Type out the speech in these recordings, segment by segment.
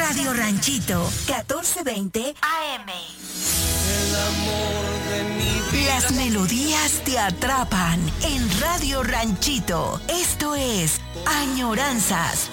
Radio Ranchito, 1420 AM. El amor de mi vida. Las melodías te atrapan en Radio Ranchito. Esto es Añoranzas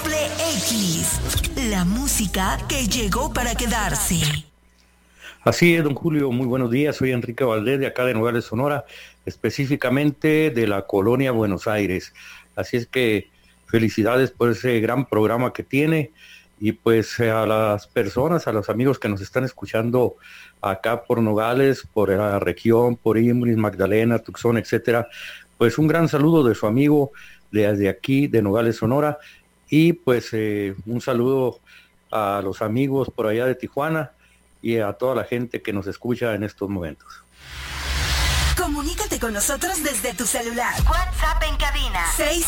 XX. La música que llegó para quedarse. Así es, don Julio, muy buenos días. Soy Enrique Valdés, de acá de Nogales, Sonora, específicamente de la colonia Buenos Aires. Así es que felicidades por ese gran programa que tiene, y pues a las personas, a los amigos que nos están escuchando acá por Nogales, por la región, por Imbris, Magdalena, Tucson, etcétera, pues un gran saludo de su amigo desde aquí de Nogales, Sonora, y pues un saludo a los amigos por allá de Tijuana y a toda la gente que nos escucha en estos momentos. Comunícate con nosotros desde tu celular. WhatsApp en cabina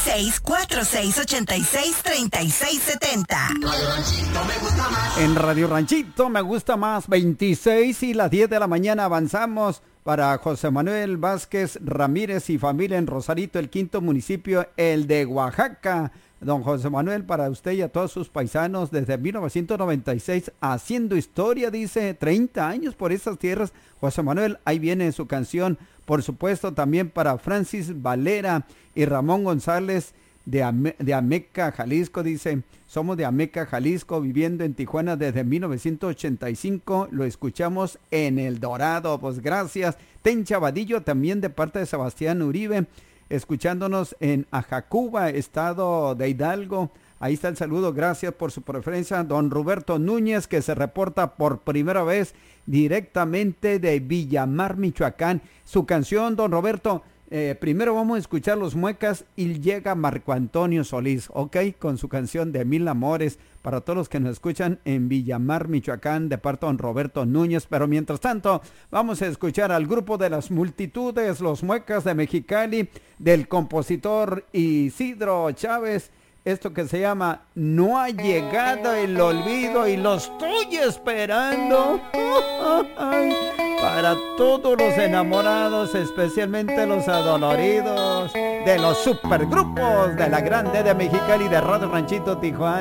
6646863670. En Radio Ranchito me gusta más, 26 y las 10 de la mañana avanzamos para José Manuel Vázquez Ramírez y familia en Rosarito, el quinto municipio, el de Oaxaca. Don José Manuel, para usted y a todos sus paisanos, desde 1996, haciendo historia, dice, 30 años por esas tierras. José Manuel, ahí viene su canción. Por supuesto, también para Francis Valera y Ramón González de Ameca, Jalisco, dice, somos de Ameca, Jalisco, viviendo en Tijuana desde 1985, lo escuchamos en El Dorado. Pues gracias. Tencha Vadillo, también de parte de Sebastián Uribe, escuchándonos en Ajacuba, estado de Hidalgo. Ahí está el saludo, gracias por su preferencia. Don Roberto Núñez, que se reporta por primera vez directamente de Villamar, Michoacán. Su canción, don Roberto, primero vamos a escuchar Los Muecas y llega Marco Antonio Solís, ¿ok? Con su canción de Mil Amores, para todos los que nos escuchan en Villamar, Michoacán, de parte de don Roberto Núñez. Pero mientras tanto, vamos a escuchar al grupo de las multitudes, Los Muecas de Mexicali, del compositor Isidro Chávez. Esto que se llama No ha llegado el olvido y lo estoy esperando. Para todos los enamorados, especialmente los adoloridos de los supergrupos de la Grande de Mexicali, de Radio Ranchito Tijuana.